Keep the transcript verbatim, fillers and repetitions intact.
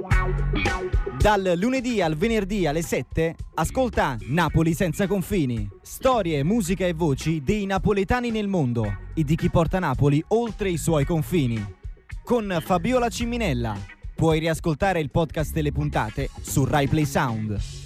Dal lunedì al venerdì alle sette, ascolta Napoli senza confini. Storie, musica e voci dei napoletani nel mondo e di chi porta Napoli oltre i suoi confini. Con Fabiola Ciminella. Puoi riascoltare il podcast e le puntate su Rai Play Sound.